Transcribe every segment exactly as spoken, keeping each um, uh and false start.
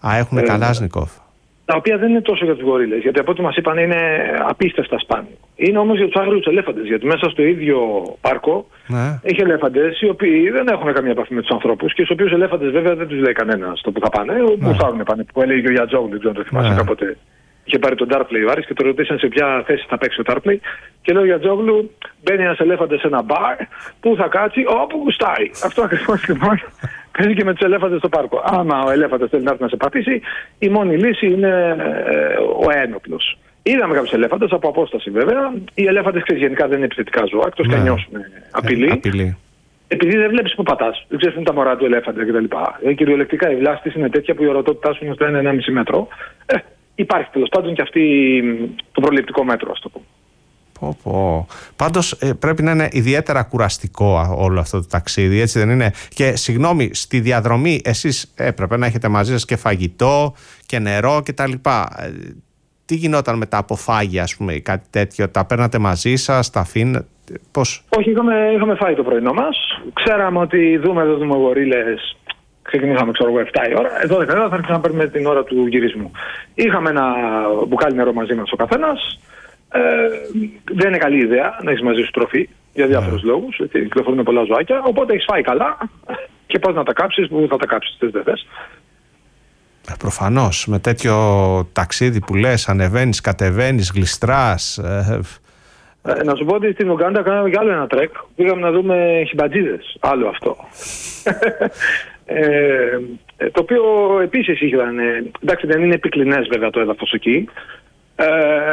Α, έχουν ε, Καλάσνικοφ. Τα οποία δεν είναι τόσο για τους γορίλες, γιατί από ό,τι μας είπαν είναι απίστευτα σπάνιο. Είναι όμως για τους άγριους ελέφαντες, γιατί μέσα στο ίδιο πάρκο ναι. έχει ελέφαντες οι οποίοι δεν έχουν καμία επαφή με τους ανθρώπους και στους οποίους ελέφαντες βέβαια δεν τους λέει κανένα στο που θα πάνε. Ναι. Πού θα πάνε, που έλεγε ο Γιατζόγλου, δεν ξέρω αν το θυμάσαι ναι. κάποτε. Είχε πάρει τον Darpley ο Άρης και το ρωτήσαν σε ποια θέση θα παίξει ο Darpley. Και λέει ο Γιατζόγλου, μπαίνει ένας ελέφαντας σε ένα μπαρ, πού θα κάτσει, όπου γουστάρει. Αυτό ακριβώς λοιπόν. Παίζει και με τους ελέφαντες στο πάρκο. Άμα ο ελέφαντας θέλει να έρθει να σε πατήσει, η μόνη λύση είναι ε, ο ένοπλος. Είδαμε κάποιους ελέφαντες από απόσταση βέβαια. Οι ελέφαντες ξέρεις γενικά δεν είναι επιθετικά ζώα, εκτός και αν νιώσουν απειλή. Ε, απειλή. Επειδή δεν βλέπεις που πατάς, δεν ξέρεις τι είναι τα μωρά του ελέφαντα κτλ. Ε, κυριολεκτικά η βλάστη της είναι τέτοια που η ορατότητά σου είναι στο ένα με ένα κόμμα πέντε μέτρο. Ε, υπάρχει τέλος πάντων και αυτή το προληπτικό μέτρο, ας το πούμε. Πω, πω. Πάντως ε, πρέπει να είναι ιδιαίτερα κουραστικό όλο αυτό το ταξίδι, έτσι δεν είναι? Και συγγνώμη, στη διαδρομή εσείς έπρεπε να έχετε μαζί σας και φαγητό και νερό και τα λοιπά. Τι γινόταν με τα αποφάγια, ας πούμε, κάτι τέτοιο? Τα παίρνατε μαζί σας, τα αφήνατε, πώς? Όχι, είχαμε, είχαμε φάει το πρωινό μας. Ξέραμε ότι δούμε εδώ δούμε γορίλες. Ξεκινήσαμε, ξέρω εγώ, επτά η ώρα. δώδεκα η ώρα θα αρχίσαμε να παίρνουμε την ώρα του γυρισμού. Είχαμε ένα μπουκάλι νερό μαζί μας ο καθένας. Ε, δεν είναι καλή ιδέα να έχεις μαζί σου τροφή για διάφορους yeah. λόγους. Γιατί κυκλοφορούν πολλά ζωάκια. Οπότε έχεις φάει καλά και πας να τα κάψεις που θα τα κάψεις. Θες, δεν θες. Προφανώς. Με τέτοιο ταξίδι που λες, ανεβαίνεις, κατεβαίνεις, γλιστράς. Ε, ε, να σου πω ότι στην Ουγκάντα κάναμε κι άλλο ένα τρεκ. Πήγαμε να δούμε χιμπατζίδες. Άλλο αυτό. Ε, το οποίο επίσης ήταν, εντάξει δεν είναι επικλινές βέβαια το έδαφος εκεί. Ε,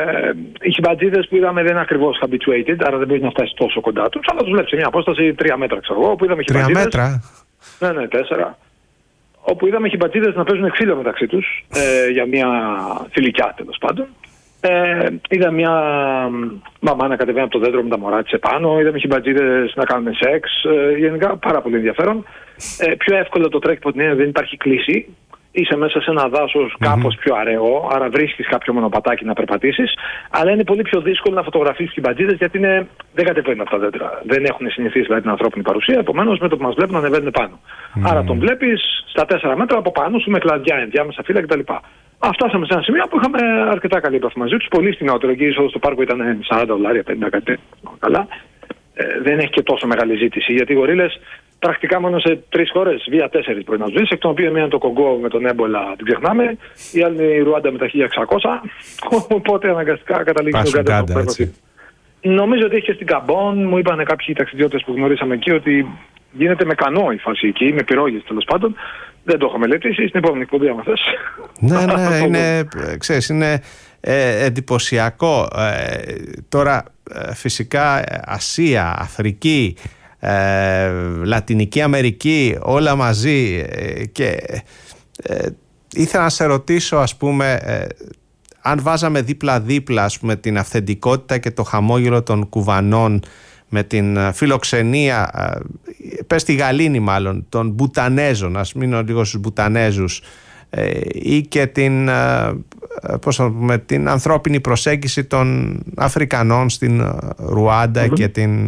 οι χιμπατζίδες που είδαμε δεν είναι ακριβώς habituated, άρα δεν μπορεί να φτάσει τόσο κοντά τους, αλλά τους βλέπεις σε μια απόσταση τρία μέτρα ξέρω εγώ, όπου είδαμε χιμπατζίδες. Τρία μέτρα? Ναι, ναι, τέσσερα. Όπου είδαμε χιμπατζίδες να παίζουν ξύλο μεταξύ τους, ε, για μια φιλικιά τέλος πάντων. Ε, είδα μια μαμά να κατεβαίνει από το δέντρο με τα μωρά της επάνω, είδαμε χιμπατζίδες να κάνουν σεξ, ε, γενικά πάρα πολύ ενδιαφέρον. Ε, πιο εύκολο το τρέκ από την έννοια δεν υπάρχει κλίση. Είσαι μέσα σε ένα δάσος κάπως mm-hmm. πιο αραιό, άρα βρίσκεις κάποιο μονοπατάκι να περπατήσεις, αλλά είναι πολύ πιο δύσκολο να φωτογραφίσεις χιμπατζίδες γιατί είναι, δεν κατεβαίνουν αυτά τα δέντρα. Δεν έχουν συνηθίσει δηλαδή την ανθρώπινη παρουσία, επομένως με το που μας βλέπουν ανεβαίνουν πάνω. Mm-hmm. Άρα τον βλέπεις στα τέσσερα μέτρα από πάνω σου με κλαδιά, ενδιάμεσα φύλλα κτλ. Α, φτάσαμε σε ένα σημείο που είχαμε αρκετά καλή επαφή μαζί τους, πολύ φτηνότερο. Και η είσοδος στο πάρκο ήταν σαράντα δολάρια, πενήντα κάτι καλά. Ε, δεν έχει και τόσο μεγάλη ζήτηση γιατί οι γορίλες πρακτικά μόνο σε τρεις χώρες, βία τέσσερις μπορεί να ζήσει, εκ των οποίων μία είναι το Κογκό με τον έμπολα, την ξεχνάμε, η άλλη είναι η Ρουάντα με τα χίλια εξακόσια, οπότε αναγκαστικά καταλήγει στο Ουγκάντα. Νομίζω ότι έχει και στην Καμπόν, μου είπαν κάποιοι ταξιδιώτες που γνωρίσαμε εκεί ότι γίνεται με κανό η φάση εκεί, με πυρόγες τέλος πάντων. Δεν το έχω μελετήσει, στην επόμενη εκπομπή άμα θες. Ναι, ναι, είναι, ξέρεις, είναι ε, εντυπωσιακό. Ε, τώρα ε, φυσικά Ασία, Αφρική, Ε, Λατινική Αμερική, όλα μαζί ε, και ε, ήθελα να σε ρωτήσω ας πούμε ε, αν βάζαμε δίπλα-δίπλα ας πούμε την αυθεντικότητα και το χαμόγελο των Κουβανών με την φιλοξενία ε, πες τη γαλήνη μάλλον των Μπουτανέζων, ας μείνω λίγο στους Μπουτανέζους ε, ή και την, ε, πώς να πούμε, την ανθρώπινη προσέγγιση των Αφρικανών στην Ρουάντα mm-hmm. και την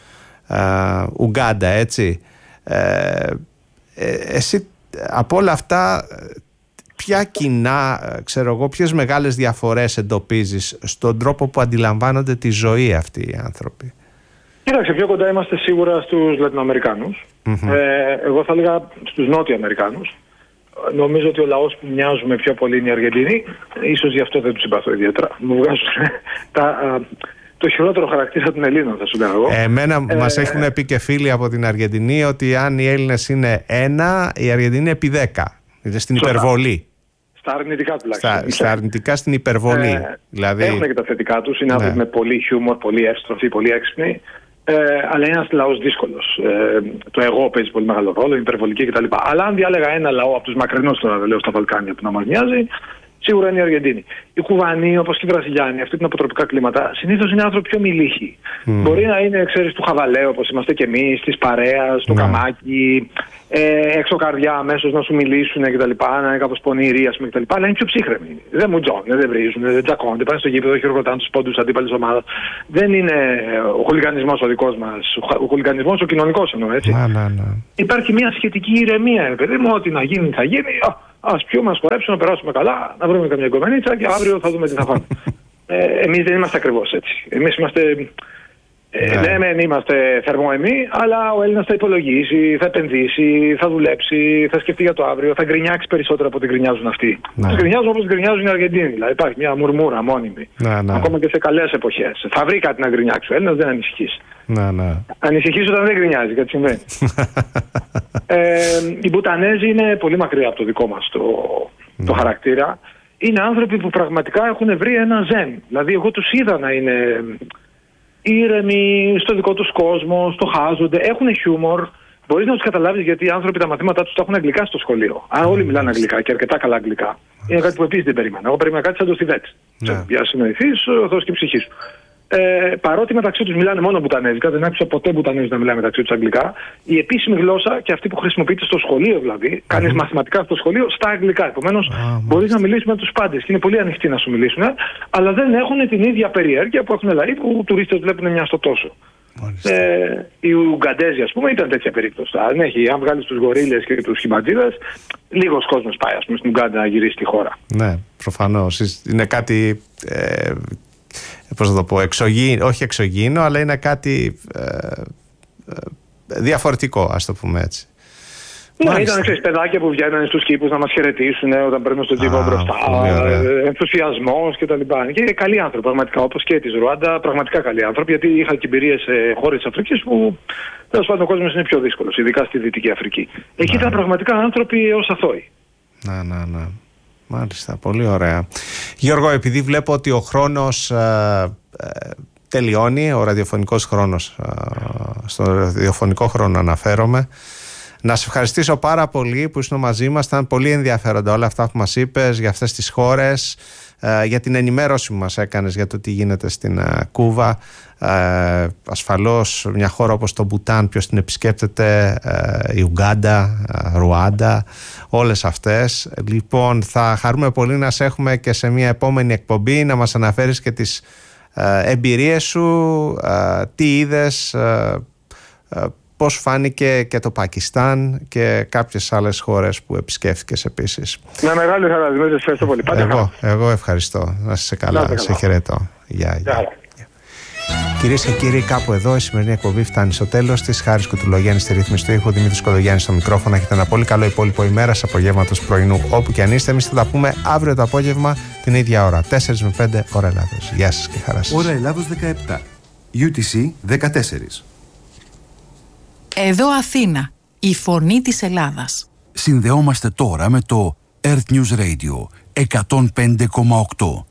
Uh, Ουγκάντα, έτσι. Ε, ε, εσύ από όλα αυτά ποια κοινά, ξέρω εγώ, ποιες μεγάλες διαφορές εντοπίζεις στον τρόπο που αντιλαμβάνονται τη ζωή αυτοί οι άνθρωποι? Κοίταξε, πιο κοντά είμαστε σίγουρα στους Λατινοαμερικάνους. Mm-hmm. Ε, εγώ θα έλεγα στους Νότιο Αμερικάνους. Νομίζω ότι ο λαός που μοιάζουμε πιο πολύ είναι οι Αργεντινοί. Ίσως γι' αυτό δεν τους συμπαθώ ιδιαίτερα. Μου βγάζουν τα... το χειρότερο χαρακτήρα των Ελλήνων, θα σου λέω εγώ. Εμένα ε, μας ε, έχουν πει και φίλοι από την Αργεντινή ότι αν οι Έλληνες είναι ένα, η Αργεντινή είναι επί δέκα. Είναι στην σωστά. Υπερβολή. Στα αρνητικά τουλάχιστον. Στα, στα αρνητικά στην υπερβολή. Ε, δηλαδή... Έχουν και τα θετικά τους. Είναι άνθρωποι ναι. με πολύ χιούμορ, πολύ εύστροφοι, πολύ έξυπνοι. Ε, αλλά είναι ένας λαός δύσκολος. Ε, το εγώ παίζει πολύ μεγάλο ρόλο, η υπερβολική κτλ. Αλλά αν διάλεγα ένα λαό από τους μακρινούς τώρα, δεν λέω στα Βαλκάνια που να μας μοιάζει, σίγουρα είναι η Αργεντίνη. Οι Κουβανοί, όπως και οι Βραζιλιάνοι, αυτή την αποτροπικά κλίματα, συνήθως είναι άνθρωποι πιο μιλήχοι. Mm. Μπορεί να είναι, ξέρεις, του χαβαλέου, όπως είμαστε κι εμείς, της παρέας, του mm. καμάκι, ε, έξω καρδιά αμέσως να σου μιλήσουν κτλ. Να είναι κάπως πονηροί, ας πούμε κτλ. Αλλά είναι πιο ψύχρεμοι. Δεν μουτζώνουν, δεν βρίζουν, δεν τσακώνονται, πάνε στο γήπεδο, χειροκροτάνε τους πόντους αντίπαλης ομάδας. Δεν είναι ο χουλιγανισμός ο δικός μας, ο χουλιγανισμός ο κοινωνικός εννοώ, έτσι. Να, να, να. Υπάρχει μια σχετική ηρεμία, παιδί μου, ότι να γίνει θα γίνει. Ας πιούμε, ας χορέψουμε, να περάσουμε καλά, να βρούμε καμιά γκομενίτσα και αύριο θα δούμε τι θα φάμε. ε, εμείς δεν είμαστε ακριβώς έτσι. Εμείς είμαστε. Ε, ναι, μεν είμαστε θερμοαιμοί, αλλά ο Έλληνας θα υπολογίσει, θα επενδύσει, θα δουλέψει, θα σκεφτεί για το αύριο, θα γκρινιάξει περισσότερο από ό,τι γκρινιάζουν αυτοί. Ναι. Θα γκρινιάζουν όπως γκρινιάζουν οι Αργεντίνοι. Δηλαδή υπάρχει μια μουρμούρα μόνιμη. Ναι, ναι. Ακόμα και σε καλές εποχές. Θα βρει κάτι να γκρινιάξει. Ο Έλληνας δεν ανησυχείς. Ναι, ναι. Ανησυχείς όταν δεν γκρινιάζει, κάτι συμβαίνει. ε, οι Μπουτανέζοι είναι πολύ μακριά από το δικό μας το, ναι. το χαρακτήρα. Είναι άνθρωποι που πραγματικά έχουν βρει ένα ζεν. Δηλαδή, εγώ τους είδα να είναι ήρεμοι στο δικό τους κόσμο, στο χάζονται, έχουν χιούμορ. Μπορείς να τους καταλάβεις γιατί οι άνθρωποι τα μαθήματά τους τα έχουν αγγλικά στο σχολείο. Αν όλοι μιλάνε αγγλικά και αρκετά καλά αγγλικά. Είναι κάτι που επίσης δεν περίμενα. Εγώ περίμενα κάτι σαν το Θιβέτ. Yeah. Για να συνοηθείς, ο Θεός και η ψυχή σου. Ε, παρότι μεταξύ τους μιλάνε μόνο μπουτανέζικα, δεν άκουσα ποτέ Μπουτανέζοι να μιλάνε μεταξύ τους αγγλικά, η επίσημη γλώσσα και αυτή που χρησιμοποιείται στο σχολείο δηλαδή, mm-hmm. κάνεις μαθηματικά στο σχολείο στα αγγλικά. Επομένως, ah, μπορείς να μιλήσεις με τους πάντες και είναι πολύ ανοιχτοί να σου μιλήσουν, αλλά δεν έχουν την ίδια περιέργεια που έχουν δηλαδή που οι τουρίστες βλέπουν μια στο τόσο. Ε, οι Ουγκαντέζοι, ας πούμε, ήταν τέτοια περίπτωση. Αν, έχει, αν βγάλεις τους γορίλες και τους χιμπαντζίδες, λίγος κόσμος πάει ας πούμε, στην Ουγκάντα να γυρίσει τη χώρα. Ναι, προφανώς. Είναι κάτι. Ε, πώς θα το πω, εξωγήινο, όχι εξωγήινο, αλλά είναι κάτι ε, ε, διαφορετικό, ας το πούμε έτσι. Ναι, μάλιστα. Ήταν ξέρεις, παιδάκια που βγαίνουν στους κήπους να μας χαιρετήσουν όταν παίρνουν στον τζίπο μπροστά, ενθουσιασμός κτλ. Και, και καλοί άνθρωποι, πραγματικά, όπως και της Ρουάντα, πραγματικά καλοί άνθρωποι, γιατί είχα και εμπειρίες σε χώρες της Αφρικής που τέλος πάντων ο κόσμος είναι πιο δύσκολος, ειδικά στη Δυτική Αφρική. Εκεί ήταν πραγματικά άνθρωποι ως αθώοι. Ναι, ναι, ναι. Μάλιστα, πολύ ωραία. Γιώργο, επειδή βλέπω ότι ο χρόνος ε, ε, τελειώνει, ο ραδιοφωνικός χρόνος, ε, στο ραδιοφωνικό χρόνο αναφέρομαι, να σε ευχαριστήσω πάρα πολύ που ήσουν μαζί μας. Ήταν πολύ ενδιαφέροντα όλα αυτά που μας είπες για αυτές τις χώρες, ε, για την ενημέρωση που μας έκανες για το τι γίνεται στην ε, Κούβα. Ε, ασφαλώς μια χώρα όπως το Μπουτάν, ποιος την επισκέπτεται, ε, η Ουγκάντα, ε, Ρουάντα, όλες αυτές. Λοιπόν, θα χαρούμε πολύ να σε έχουμε και σε μια επόμενη εκπομπή, να μας αναφέρεις και τις ε, εμπειρίες σου, ε, τι είδες, ε, ε, πώς φάνηκε και το Πακιστάν και κάποιες άλλες χώρες που επισκέφθηκες επίσης. Με μεγάλη χαρά, Δημήτρη, ευχαριστώ πολύ. Εγώ, εγώ ευχαριστώ. Να είσαι καλά, να σε χαιρετώ. Γεια, γεια. Κυρίες και κύριοι, κάπου εδώ η σημερινή εκπομπή φτάνει στο τέλος της. Χάρης Κουτουλογέννη στη ρύθμιση του ήχου, Δημήτρης Κολογιάννης στο μικρόφωνο. Έχετε ένα πολύ καλό υπόλοιπο ημέρας, απογεύματος, πρωινού, όπου και αν είστε. Εμείς θα τα πούμε αύριο το απόγευμα την ίδια ώρα, τέσσερα με πέντε ώρα Ελλάδος. Γεια σας και χαρά σας. Ώρα Ελλάδος δεκαεπτά, γιου τι σι δεκατέσσερα. Εδώ Αθήνα, η φωνή της Ελλάδας. Συνδεόμαστε τώρα με το Earth News Radio εκατόν πέντε κόμμα οκτώ.